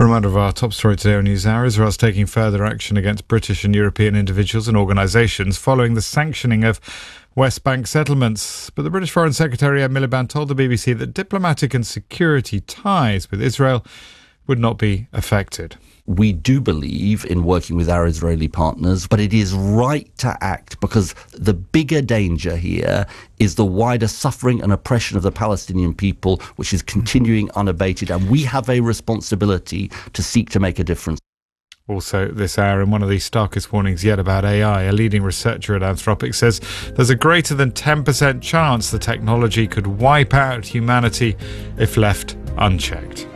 A reminder of our top story today on NewsHour. Israel's taking further action against British and European individuals and organisations following the sanctioning of West Bank settlements. But the British Foreign Secretary Ed Miliband told the BBC that diplomatic and security ties with Israel would not be affected. We do believe in working with our Israeli partners, but it is right to act because the bigger danger here is the wider suffering and oppression of the Palestinian people, which is continuing unabated, and we have a responsibility to seek to make a difference. Also this hour, in one of the starkest warnings yet about AI, a leading researcher at Anthropic says there's a greater than 10% chance the technology could wipe out humanity if left unchecked.